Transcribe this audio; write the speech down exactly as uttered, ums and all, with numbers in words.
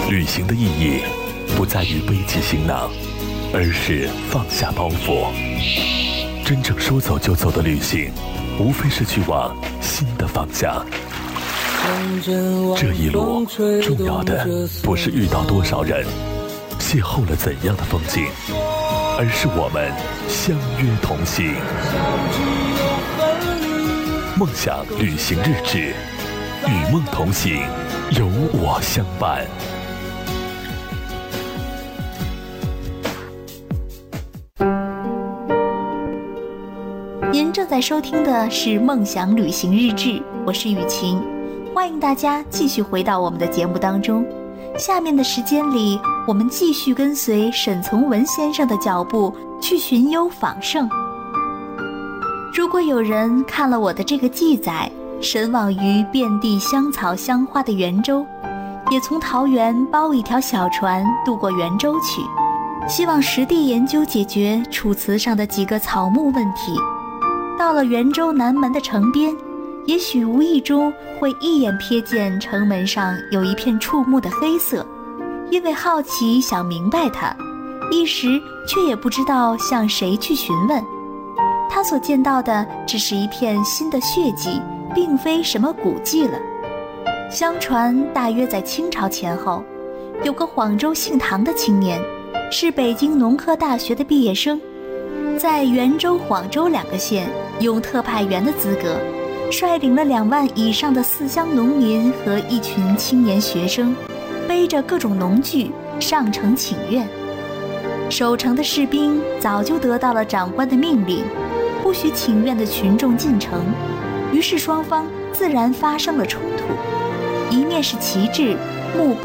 旅行的意义不在于背起行囊，而是放下包袱。真正说走就走的旅行，无非是去往新的方向。这一路重要的不是遇到多少人，邂逅了怎样的风景，而是我们相约同行。梦想旅行日志，与梦同行，有我相伴。 您正在收听的是梦想旅行日志，我是雨晴，欢迎大家继续回到我们的节目当中。下面的时间里，我们继续跟随沈从文先生的脚步去寻幽访胜。如果有人看了我的这个记载，神往于遍地香草香花的圆州，也从桃园包一条小船渡过圆州去，希望实地研究解决楚辞上的几个草木问题。到了圆州南门的城边，也许无意中会一眼瞥见城门上有一片触目的黑色，因为好奇想明白它，一时却也不知道向谁去询问。他所见到的只是一片新的血迹，并非什么古迹了。相传大约在清朝前后，有个广州姓唐的青年，是北京农科大学的毕业生，在圆州、广州两个县用特派员的资格，率领了两万以上的四乡农民和一群青年学生，背着各种农具上城请愿。守城的士兵早就得到了长官的命令，不许请愿的群众进城，于是双方自然发生了冲突。一面是旗帜、木棒